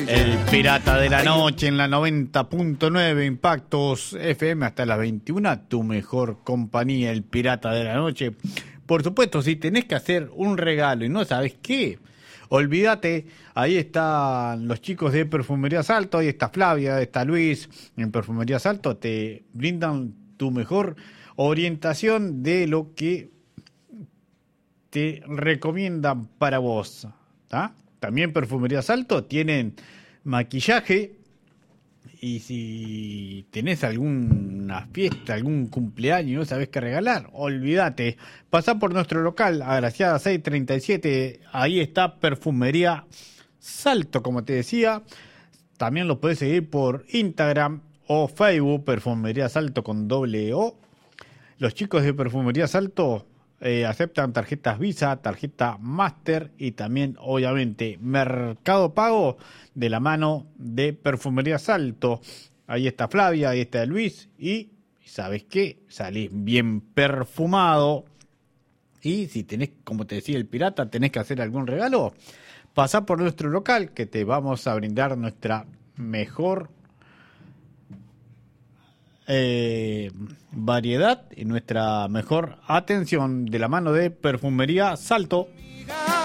El Pirata de la Noche en la 90.9 Impactos FM hasta las 21, tu mejor compañía, el Pirata de la Noche. Por supuesto, si tenés que hacer un regalo y no sabes qué, olvídate, ahí están los chicos de Perfumería Salto, ahí está Flavia, ahí está Luis, en Perfumería Salto te brindan tu mejor orientación de lo que te recomiendan para vos, ¿tá? También Perfumería Salto tienen maquillaje y si tenés alguna fiesta, algún cumpleaños y no sabés qué regalar, olvídate. Pasá por nuestro local, Agraciada 637, ahí está Perfumería Salto, como te decía. También lo podés seguir por Instagram o Facebook, Perfumería Salto con doble O. Los chicos de Perfumería Salto aceptan tarjetas Visa, tarjeta Master y también, obviamente, Mercado Pago de la mano de Perfumería Salto. Ahí está Flavia, ahí está Luis y ¿sabes qué? Salís bien perfumado. Y si tenés, como te decía el pirata, tenés que hacer algún regalo, pasá por nuestro local que te vamos a brindar nuestra mejor variedad y nuestra mejor atención de la mano de Perfumería Salto.